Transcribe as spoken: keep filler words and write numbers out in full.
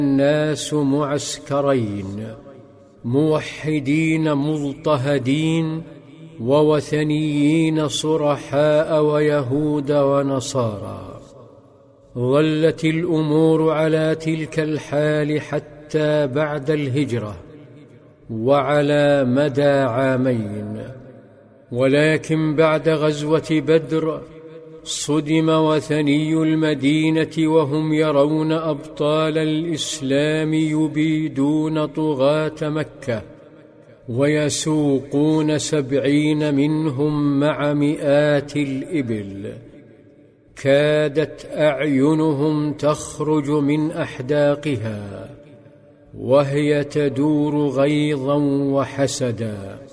الناس معسكرين، موحدين مضطهدين ووثنيين صرحاء ويهود ونصارى. ظلت الأمور على تلك الحال حتى بعد الهجرة وعلى مدى عامين، ولكن بعد غزوة بدر صدم وثني المدينة وهم يرون أبطال الإسلام يبيدون طغاة مكة ويسوقون سبعين منهم مع مئات الإبل، كادت أعينهم تخرج من أحداقها وهي تدور غيظا وحسدا.